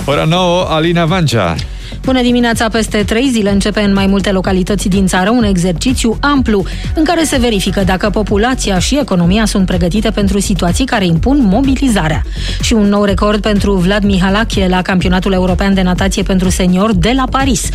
Ora 9, Alina Vancea. Bună dimineața! Peste 3 zile începe în mai multe localități din țară un exercițiu amplu în care se verifică dacă populația și economia sunt pregătite pentru situații care impun mobilizarea. Și un nou record pentru Vlad Mihalache la Campionatul European de Natație pentru Seniori de la Paris.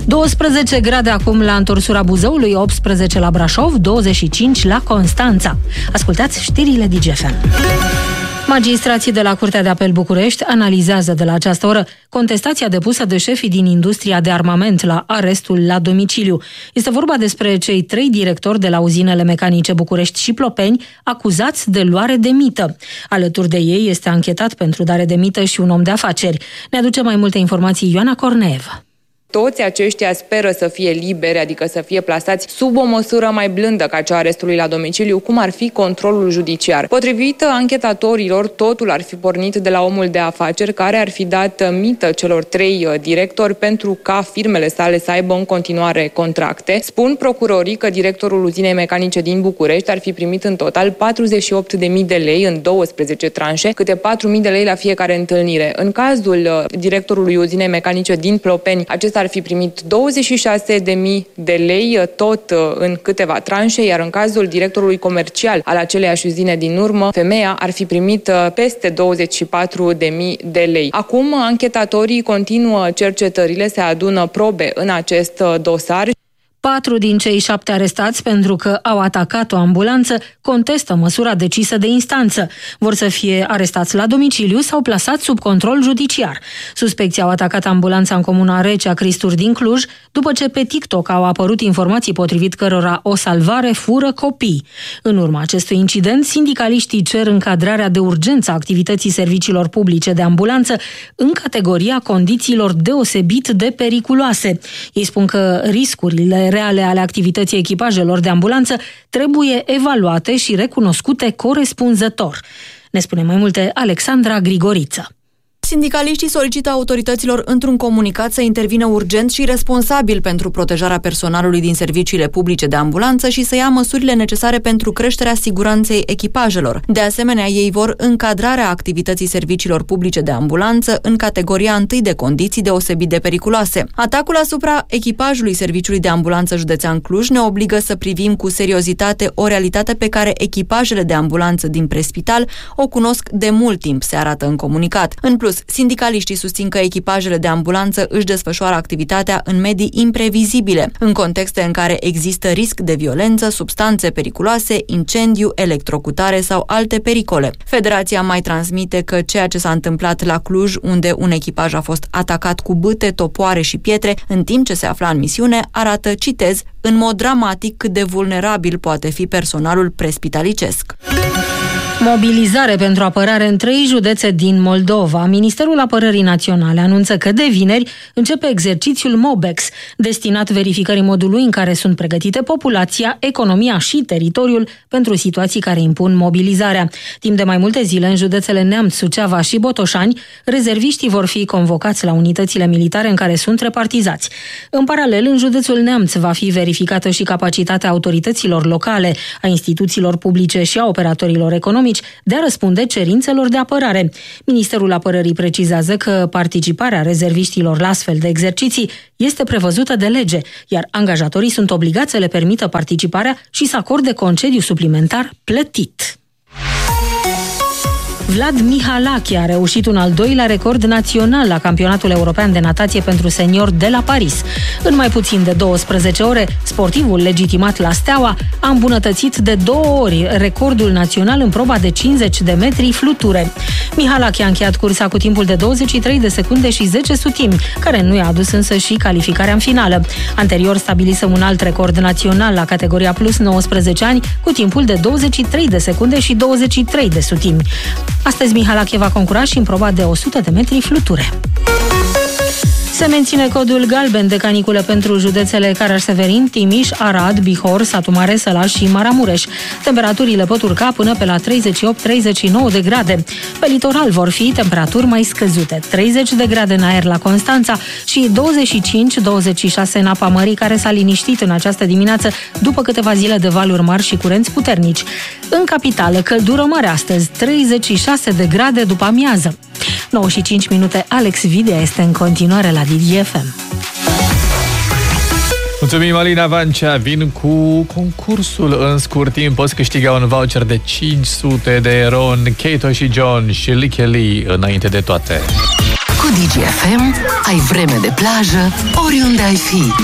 12 grade acum la întorsura Buzăului, 18 la Brașov, 25 la Constanța. Ascultați știrile DGFM. Magistrații de la Curtea de Apel București analizează de la această oră contestația depusă de șefii din industria de armament la arestul la domiciliu. Este vorba despre cei 3 directori de la uzinele mecanice București și Plopeni, acuzați de luare de mită. Alături de ei este anchetat pentru dare de mită și un om de afaceri. Ne aduce mai multe informații Ioana Corneeva. Toți aceștia speră să fie liberi, adică să fie plasați sub o măsură mai blândă ca cea a arestului la domiciliu, cum ar fi controlul judiciar. Potrivit anchetatorilor, totul ar fi pornit de la omul de afaceri care ar fi dat mită celor 3 directori pentru ca firmele sale să aibă în continuare contracte. Spun procurorii că directorul uzinei mecanice din București ar fi primit în total 48.000 de lei în 12 tranșe, câte 4.000 de lei la fiecare întâlnire. În cazul directorului uzinei mecanice din Plopeni, acesta ar fi primit 26.000 de lei, tot în câteva tranșe, iar în cazul directorului comercial al aceleiași uzine din urmă, femeia ar fi primit peste 24.000 de lei. Acum, anchetatorii continuă cercetările, se adună probe în acest dosar. 4 din cei 7 arestați pentru că au atacat o ambulanță contestă măsura decisă de instanță. Vor să fie arestați la domiciliu sau plasați sub control judiciar. Suspecții au atacat ambulanța în comuna Recea Cristuri din Cluj, după ce pe TikTok au apărut informații potrivit cărora o salvare fură copii. În urma acestui incident, sindicaliștii cer încadrarea de urgență a activității serviciilor publice de ambulanță în categoria condițiilor deosebit de periculoase. Ei spun că riscurile reale ale activității echipajelor de ambulanță trebuie evaluate și recunoscute corespunzător. Ne spune mai multe Alexandra Grigoriță. Sindicaliștii solicită autorităților într-un comunicat să intervină urgent și responsabil pentru protejarea personalului din serviciile publice de ambulanță și să ia măsurile necesare pentru creșterea siguranței echipajelor. De asemenea, ei vor încadrarea activității serviciilor publice de ambulanță în categoria 1 de condiții deosebit de periculoase. Atacul asupra echipajului Serviciului de Ambulanță Județean Cluj ne obligă să privim cu seriozitate o realitate pe care echipajele de ambulanță din prespital o cunosc de mult timp, se arată în comunicat. În plus, sindicaliștii susțin că echipajele de ambulanță își desfășoară activitatea în medii imprevizibile, în contexte în care există risc de violență, substanțe periculoase, incendiu, electrocutare sau alte pericole. Federația mai transmite că ceea ce s-a întâmplat la Cluj, unde un echipaj a fost atacat cu bâte, topoare și pietre, în timp ce se afla în misiune, arată, citez, în mod dramatic cât de vulnerabil poate fi personalul prespitalicesc. Mobilizare pentru apărare în 3 județe din Moldova. Ministerul Apărării Naționale anunță că de vineri începe exercițiul MOBEX, destinat verificării modului în care sunt pregătite populația, economia și teritoriul pentru situații care impun mobilizarea. Timp de mai multe zile, în județele Neamț, Suceava și Botoșani, rezerviștii vor fi convocați la unitățile militare în care sunt repartizați. În paralel, în județul Neamț va fi verificată și capacitatea autorităților locale, a instituțiilor publice și a operatorilor economici de a răspunde cerințelor de apărare. Ministerul Apărării precizează că participarea rezerviștilor la astfel de exerciții este prevăzută de lege, iar angajatorii sunt obligați să le permită participarea și să acorde concediu suplimentar plătit. Vlad Mihalache a reușit un al 2-lea record național la Campionatul European de Natație pentru Seniori de la Paris. În mai puțin de 12 ore, sportivul legitimat la Steaua a îmbunătățit de 2 ori recordul național în proba de 50 de metri fluture. Mihalache a încheiat cursa cu timpul de 23 de secunde și 10 sutimi, care nu i-a adus însă și calificarea în finală. Anterior stabilise un alt record național la categoria plus 19 ani cu timpul de 23 de secunde și 23 de sutimi. Astăzi Mihalache va concura și în proba de 100 de metri fluture. Se menține codul galben de caniculă pentru județele Caraș-Severin, Timiș, Arad, Bihor, Satu Mare, Sălaș și Maramureș. Temperaturile pot urca până pe la 38-39 de grade. Pe litoral vor fi temperaturi mai scăzute, 30 de grade în aer la Constanța și 25-26 în apa mării, care s-a liniștit în această dimineață după câteva zile de valuri mari și curenți puternici. În capitală, căldură mare astăzi, 36 de grade după amiază. 9:05, Alex Videa este în continuare la DGFM. Mulțumim, Alina Vancea. Vin cu concursul în scurt timp. Poți câștiga un voucher de 500 de euro în Kato și John și Licky Lee înainte de toate. Cu DGFM ai vreme de plajă oriunde ai fi.